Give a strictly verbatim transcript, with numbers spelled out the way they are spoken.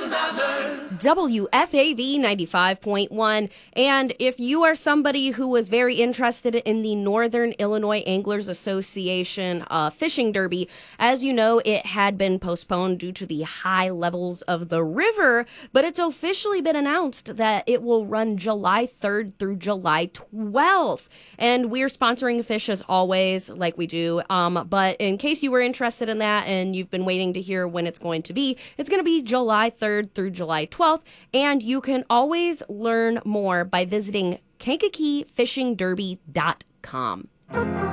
W F A V ninety-five point one. And if you are somebody who was very interested in the Northern Illinois Anglers Association uh, fishing derby, as you know, it had been postponed due to the high levels of the river, but it's officially been announced that it will run July third through July twelfth. And we're sponsoring Fish as always, like we do. Um, but in case you were interested in that and you've been waiting to hear when it's going to be, it's going to be July third through July twelfth. And you can always learn more by visiting Kankakee Fishing Derby dot com.